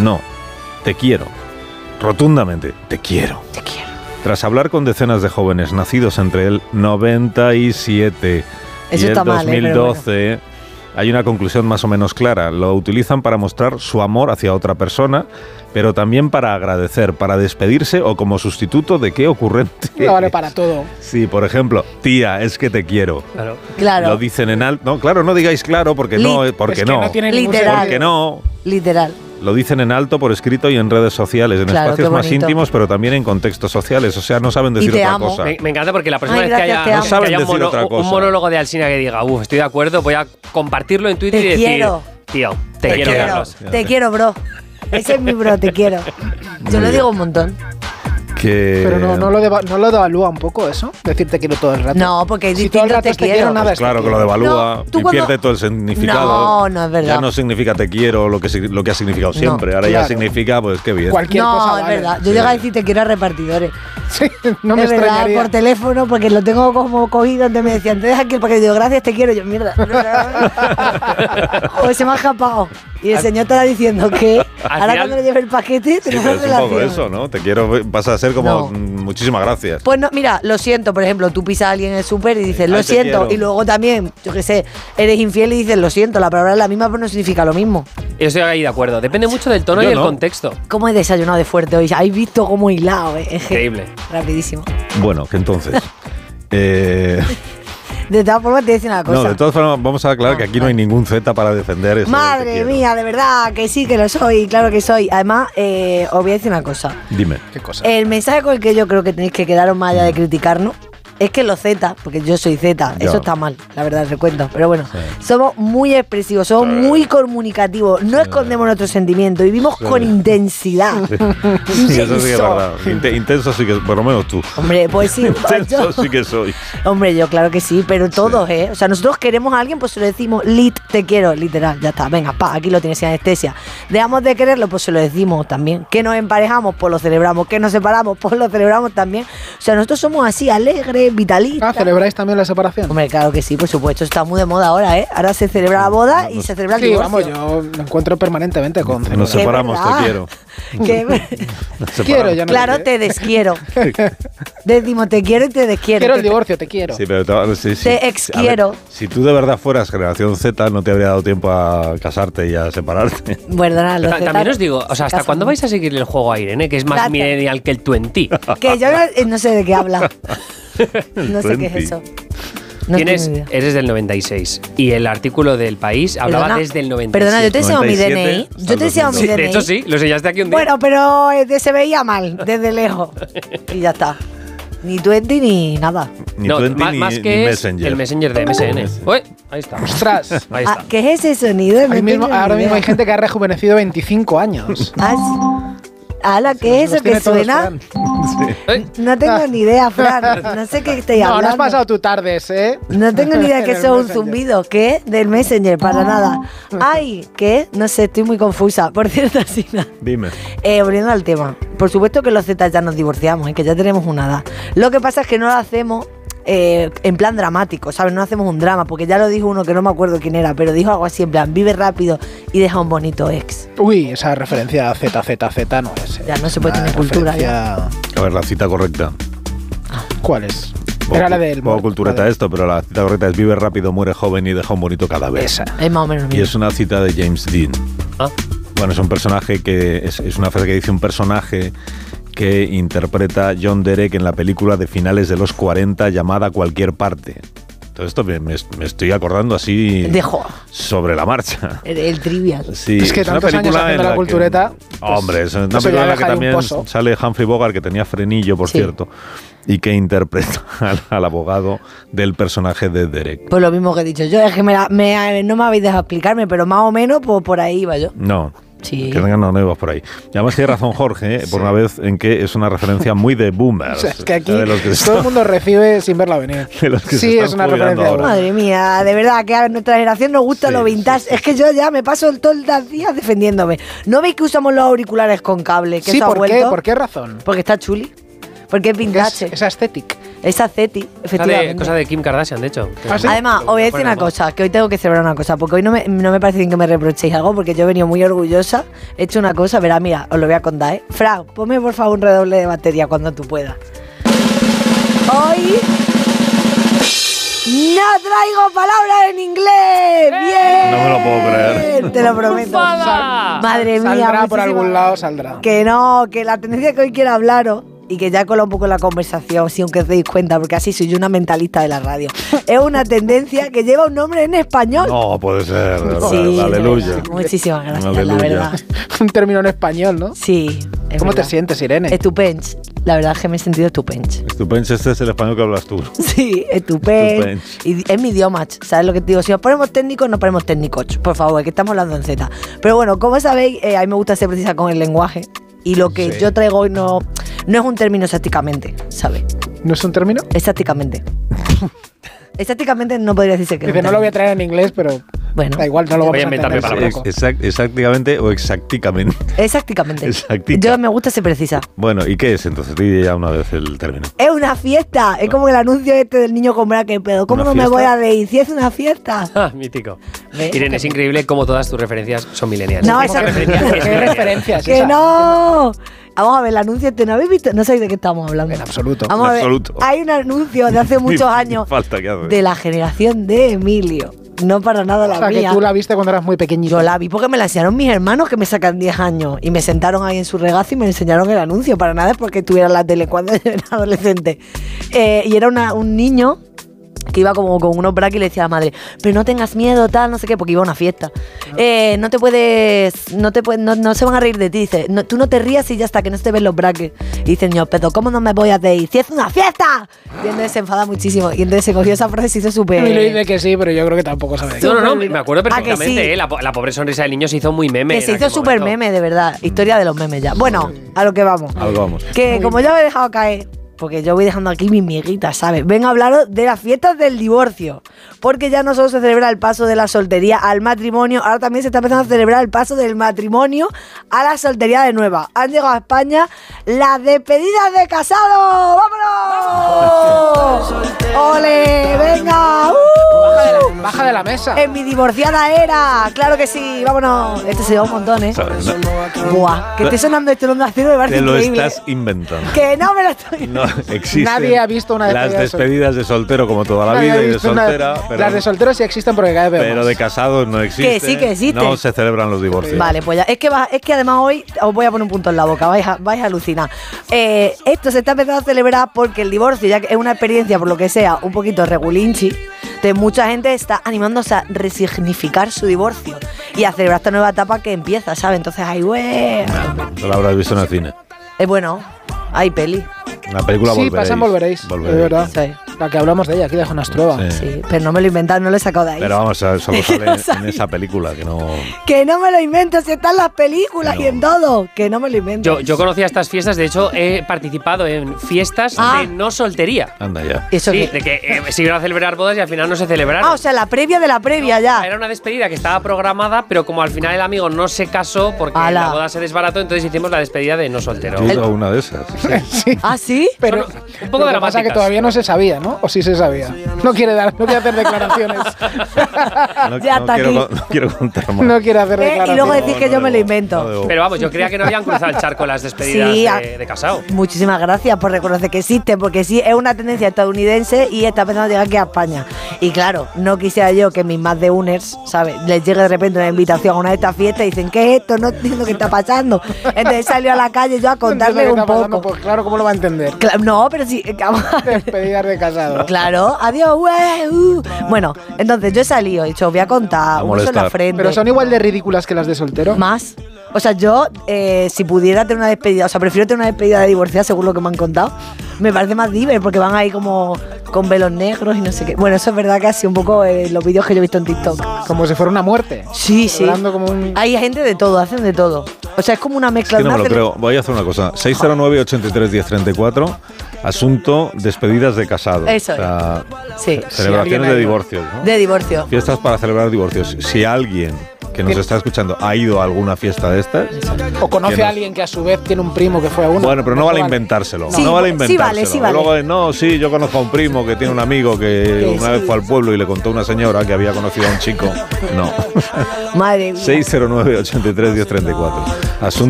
No, te quiero. Rotundamente, te quiero. Te quiero. Tras hablar con decenas de jóvenes nacidos entre el 97 y el 2012, hay una conclusión más o menos clara. Lo utilizan para mostrar su amor hacia otra persona, pero también para agradecer, para despedirse o como sustituto de qué ocurrente. No vale para todo. Sí, por ejemplo, tía, es que te quiero. Claro. Lo dicen en alto. No, claro, no digáis claro porque no, porque es que no tiene ningún Literal. Porque no. Literal. Lo dicen en alto, por escrito y en redes sociales, en Claro, espacios qué más bonito. íntimos, pero también en contextos sociales. O sea, no saben decir Y te otra amo. cosa. Me encanta porque la próxima Ay, vez que gracias, te haya, amo. que No haya saben decir otra un cosa. monólogo de Alsina que diga, estoy de acuerdo, voy a compartirlo en Twitter Te y decir, quiero. tío, te quiero, Carlos. Te quiero, bro. Ese es mi bro, te quiero. Yo lo digo un montón. Que... Pero no lo devalúa un poco eso, decirte quiero todo el rato. No, porque es Si todo el distinto rato te es te quiero. quiero, nada Pues es claro te que lo quiero. devalúa No, tú y cuando- pierde todo el significado. No, no es verdad. Ya no significa te quiero lo que ha significado siempre. Ahora claro. ya significa, pues qué bien. Cualquier cosa No, es vale. verdad. Yo Sí. llego a decir te quiero a repartidores. Sí, no me es verdad, extrañaría. por teléfono, porque lo tengo como cogido. Antes me decían, te dejas aquí el paquete. Digo, gracias, te quiero. Yo, mierda. O se me ha escapado. Y el señor estará diciendo que ahora final- cuando le lleve el paquete Sí, tenemos pero es un relación. poco eso, ¿no? Te quiero, pasa a ser como No. muchísimas gracias. Pues no, mira, lo siento, por ejemplo, tú pisas a alguien en el súper y dices, Ay, lo te siento, quiero. y luego también, yo qué sé, eres infiel y dices, lo siento, la palabra es la misma, pero no significa lo mismo. Yo estoy ahí de acuerdo. Depende mucho del tono Yo y el no. contexto. ¿Cómo he desayunado de fuerte hoy? ¿Habéis visto cómo hilado? Es que- Increíble. Rapidísimo. Bueno, que entonces... De todas formas, te voy a decir una cosa. no, de todas formas, vamos a aclarar que aquí no hay ningún Z para defender eso. de te Madre quiero. mía, de verdad, que sí, que lo soy, claro que soy. Además, os voy a decir una cosa. Dime. ¿Qué cosa? El mensaje con el que yo creo que tenéis que quedaros más allá de criticarnos es que los Z, porque yo soy Z, Ya. eso está mal, la verdad, recuento. Pero bueno, Sí. somos muy expresivos, somos muy comunicativos, no escondemos nuestros sentimientos, vivimos Sí. con intensidad. Sí, eso sí que es verdad. Intenso sí que, por lo menos tú. Hombre, pues sí, Intenso yo- sí que soy. Hombre, yo claro que sí, pero todos, ¿eh? O sea, nosotros queremos a alguien, pues se lo decimos, te quiero, literal, ya está, venga, aquí lo tienes sin anestesia. Dejamos de quererlo, pues se lo decimos también. Que nos emparejamos, pues lo celebramos. Que nos separamos, pues lo celebramos también. O sea, nosotros somos así, alegres, vitalistas. ¿Celebráis también la separación? Hombre, claro que sí, por supuesto, está muy de moda ahora, ¿eh? Ahora se celebra la boda y se celebra el Sí, divorcio. vamos, yo me encuentro permanentemente con Nos celebración. separamos, verdad. te quiero. Que- Nos Quiero, separamos. ya no claro, te te desquiero. Decimos, te quiero y te desquiero. quiero el Te- divorcio, te quiero. Sí, pero sí. Te exquiero. A ver, si tú de verdad fueras generación Z, no te habría dado tiempo a casarte y a separarte. Bueno, nada, los También Z os digo, o sea, ¿hasta casan cuándo vais a seguirle el juego a Irene, que es más Gracias. millennial que el 20? Que yo no sé de qué habla. No sé qué es eso. No tengo ni idea. Eres del 96 y el artículo del País hablaba Perdona, desde el 97. Perdona, yo te he enseñado mi 97 DNI. Yo te he enseñado mi Sí, DNI. de hecho sí, lo enseñaste aquí un día. Bueno, pero se veía mal, desde lejos. Y ya está. Ni 20 ni nada. Ni no, 20 más ni que es Messenger. el Messenger de MSN. Uy, ahí está. Ostras. Ahí Ah, está. ¿qué es ese sonido? No Ahí mismo- tengo ni ahora mismo idea. hay gente que ha rejuvenecido 25 años. Ah, sí. Ala, ¿qué es Los eso que tiene todos, suena? Fran. Ey, No tengo ni idea, Fran. No sé qué estoy No, hablando. no has pasado tu tardes, ¿eh? No tengo ni idea que En el eso es un Messenger. zumbido. ¿Qué? Del Messenger, para nada. Ay, ¿qué? No sé, estoy muy confusa. Por cierto, Sina. Dime. Volviendo al tema. Por supuesto que los Z ya nos divorciamos y que ya tenemos una edad. Lo que pasa es que no lo hacemos en plan dramático, ¿sabes? No hacemos un drama, porque ya lo dijo uno que no me acuerdo quién era, pero dijo algo así en plan, vive rápido y deja un bonito ex. Uy, esa referencia a ZZZ no es. Ya no se puede Una tener cultura, referencia- A ver, la cita correcta. ¿Cuál es? Era la del... Poco cultureta esto, pero la cita correcta es vive rápido, muere joven y deja un bonito cadáver. Esa. Es más o menos lo Y mismo. es una cita de James Dean. ah, Bueno, es un personaje que... Es una frase que dice un personaje que interpreta John Derek en la película de finales de los 40 llamada Cualquier parte. Todo esto me estoy acordando así Dejo sobre la marcha. el trivial. Sí, Es que una tantos años película haciendo en la que- cultureta, pues, Hombre, es una eso ya película en la que deja ahí un también pozo. sale Humphrey Bogart, que tenía frenillo, por Sí. cierto, y que interpreta al abogado del personaje de Derek. Pues lo mismo que he dicho yo, es que no me habéis dejado explicarme, pero más o menos pues, por ahí iba yo. No. Sí. Que tengan nuevos por ahí. Y además tiene razón Jorge, por una vez en que es una referencia muy de boomers. O sea, es que aquí O sea, de los que todo están- el mundo recibe sin verla venir. de los que se Sí, están es una jubilando referencia. ahora. Madre mía, de verdad que a nuestra generación nos gusta Sí, lo vintage. sí, sí. Es que yo ya me paso todos los días defendiéndome. ¿No veis que usamos los auriculares con cable? Que Sí, eso ha ¿por qué? vuelto? ¿Por qué razón? Porque está chuli. Porque es Porque vintage. es aesthetic. Esa Zeti, efectivamente. Cosa de Kim Kardashian, de hecho. ¿Ah, sí? Además, os voy a decir una cosa, que hoy tengo que celebrar una cosa, porque hoy no me parece bien que me reprochéis algo, porque yo he venido muy orgullosa, he hecho una cosa, verá, mira, os lo voy a contar, ¿eh? Fran, ponme por favor un redoble de batería cuando tú puedas. Hoy no traigo palabras en inglés. ¡Bien! No me lo puedo creer. Te lo prometo. Madre mía. Saldrá por muchísimas- algún lado, saldrá. Que no, que la tendencia que hoy quiero hablaros y que ya cola un poco la conversación, si aunque os deis cuenta, porque así soy yo una mentalista de la radio. Es una tendencia que lleva un nombre en español. No, puede ser. de Sí, verdad. de Aleluya. verdad. Muchísimas gracias, Aleluya. la verdad. Un término en español, ¿no? Sí. es ¿Cómo te verdad. sientes, Irene? Estupens. La verdad es que me he sentido estupens. Estupendo, este es el español que hablas tú. Sí, estupens. Y es mi idioma, ¿sabes lo que te digo? Si nos ponemos técnicos, nos ponemos técnicos. Por favor, que estamos hablando en Z. Pero bueno, como sabéis, a mí me gusta ser precisa con el lenguaje. Y lo que Sí. yo traigo hoy no es un término exactamente, ¿sabes? ¿No es un término? Exactamente. Exactamente no podría decirse que Dice, es un no lo voy a término. traer en inglés, pero Bueno, da igual, no lo Voy vamos a a inventarme entender palabras. tampoco. Exactamente o exactamente. exactamente. Exactica. Yo me gusta ser precisa. Bueno, ¿y qué es entonces? Di ya una vez el término. Es una fiesta. Es como el anuncio este del niño con braque. Pero ¿cómo ¿Una no me fiesta? voy a reír si es una fiesta? Ah, mítico. ¿Ves? Irene, es increíble cómo todas tus referencias son millennials. No, ¿Cómo esa- que ¿Qué referencias? ¡Que esa? no! Vamos a ver, el anuncio este, ¿no habéis visto? No sabéis de qué estamos hablando. En absoluto. Vamos a ver, absoluto. hay un anuncio de hace muchos años Falta que hace. de la generación de Emilio. No para nada la O sea, que mía. tú la viste cuando eras muy pequeñito. Yo la vi porque me la enseñaron mis hermanos que me sacan 10 años y me sentaron ahí en su regazo y me enseñaron el anuncio. Para nada es porque tuviera la tele cuando yo era adolescente. Y era un niño que iba como con unos braques y le decía a la madre, pero no tengas miedo, tal, no sé qué, porque iba a una fiesta. No se van a reír de ti. Dice, no, tú no te rías y ya está, que no se te ven los braques. Y dice el niño, pero ¿cómo no me voy a reír? ¡Si es una fiesta! Y entonces se enfada muchísimo. Y entonces se cogió esa frase y se hizo súper... Emilio dice que sí, pero yo creo que tampoco sabe de qué. No, me acuerdo Ah, que perfectamente. sí. La pobre sonrisa del niño se hizo muy meme. Que en se hizo aquel súper momento. meme, de verdad. Historia de los memes ya. Bueno, a lo que vamos. Algo vamos. Que como ya me he dejado caer, porque yo voy dejando aquí mis miguitas, ¿sabes? Vengo a hablaros de las fiestas del divorcio. Porque ya no solo se celebra el paso de la soltería al matrimonio, ahora también se está empezando a celebrar el paso del matrimonio a la soltería de nueva. Han llegado a España las despedidas de casado. ¡Vámonos! ¡Ole! ¡Venga! Baja de la mesa. En mi divorciada era, claro que sí, vámonos. Este se lleva un montón, ¿eh? ¿Sabes? No, Buah, que esté sonando esto en Onda Cero me parece te lo increíble. estás inventando. Que no me lo estoy... No existen. Nadie ha visto una las despedida de despedidas de soltero como toda la Nadie vida ha y de visto una- soltera, pero, Las de solteros sí existen porque cada vez veo pero más. de casados no existen. Que sí que existen. No se celebran los divorcios. Vale, pues ya. Es que además hoy os voy a poner un punto en la boca, vais a alucinar. Esto se está empezando a celebrar porque el divorcio, ya que es una experiencia, por lo que sea, un poquito regulinchi, de mucha gente está animándose a resignificar su divorcio y a celebrar esta nueva etapa que empieza, ¿sabes? Entonces, ay, güey. Tú lo habrás visto en el cine. Es bueno, hay peli. La película Sí, Volveréis. pasan Volveréis. De verdad. Sí. La que hablamos de ella, aquí de Jonas Trueba. Sí. Sí, pero no me lo he inventado, no lo he sacado de ahí. Pero vamos a ver, solo Es que sale no en sabía. esa película, que no... Que no me lo invento, si están las películas No. y en todo. Que no me lo invento. Yo conocía estas fiestas, de hecho he participado en fiestas Ah. de no soltería. Anda ya. Eso Sí, que- de que se iban a celebrar bodas y al final no se celebraron. Ah, o sea, la previa de la previa ya. Era una despedida que estaba programada, pero como al final el amigo no se casó porque Ala. la boda se desbarató, entonces hicimos la despedida de no soltero. Yo he ido a una de esas. Sí. ¿Ah, sí? Pero Son un poco lo que pasa es que dramáticas. todavía no se sabía, ¿no? O sí se sabía. No quiere hacer declaraciones. No, Ya está aquí. no quiero contar más. No quiere hacer Y declaraciones. luego decís que No yo me lo debo, invento. no debo. Pero vamos, yo creía que no habían cruzado el charco las despedidas Sí, de casado. Muchísimas gracias por reconocer que existe, porque sí, es una tendencia estadounidense y está empezando a llegar aquí a España. Y claro, no quisiera yo que mis más de uners, ¿sabes? Les llegue de repente una invitación a una de estas fiestas y dicen, ¿qué es esto? No entiendo qué está pasando. Entonces salió a la calle yo a contarle ¿Qué un está pasando? poco. Pues claro, ¿cómo lo va a entender? No, pero sí, vamos a ver. Despedidas de casado. Claro, adiós, güey. Bueno, entonces yo he salido, he dicho, os voy a contar, A un beso en la molestar. frente. Pero son igual de ridículas que las de soltero. Más. O sea, yo, si pudiera tener una despedida, o sea, prefiero tener una despedida de divorciada, según lo que me han contado. Me parece más diver, porque van ahí como con velos negros y no sé qué. Bueno, eso es verdad que ha sido un poco los vídeos que yo he visto en TikTok. Como si fuera una muerte. Sí, sí. Hablando como un... Hay gente de todo, hacen de todo. O sea, es como una Es mezcla que no de me lo una creo. Voy a hacer una cosa. 609-83-1034. Asunto despedidas de casados. Eso O sea, Sí. celebraciones alguien ha de ido. divorcios, ¿no? De divorcio. Fiestas para celebrar divorcios. Si alguien que nos está escuchando ha ido a alguna fiesta de estas. O conoce a alguien que a su vez tiene un primo que fue a una. Bueno, pero no vale inventárselo. Sí, no vale inventárselo. sí vale. Luego, sí, yo conozco a un primo que tiene un amigo que una vez fue al pueblo y le contó a una señora que había conocido a un chico. No. Madre mía. 609-83-1034. Asunto